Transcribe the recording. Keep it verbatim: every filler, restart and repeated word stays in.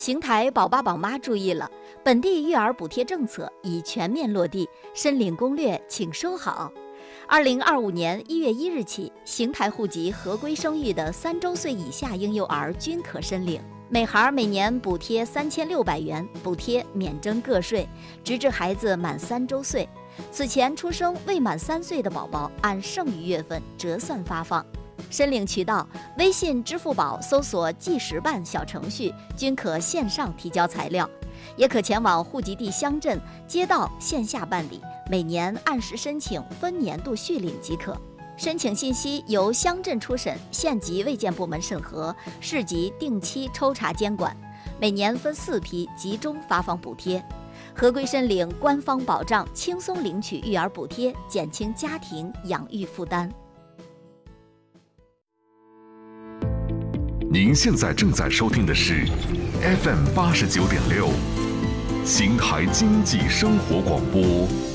邢台宝爸宝妈注意了，本地育儿补贴政策已全面落地，申领攻略请收好。二零二五年一月一日起，邢台户籍合规生育的三周岁以下婴幼儿均可申领，每孩每年补贴三千六百元，补贴免征个税，直至孩子满三周岁。此前出生未满三岁的宝宝，按剩余月份折算发放。申领渠道：微信、支付宝搜索“计时办”小程序，均可线上提交材料，也可前往户籍地乡镇、街道线下办理，每年按时申请，分年度续领即可。申请信息由乡镇初审、县级卫健部门审核，市级定期抽查监管，每年分四批集中发放补贴。合规申领，官方保障，轻松领取育儿补贴，减轻家庭养育负担。 您现在正在收听的是 F M 八十九点六，邢台经济生活广播。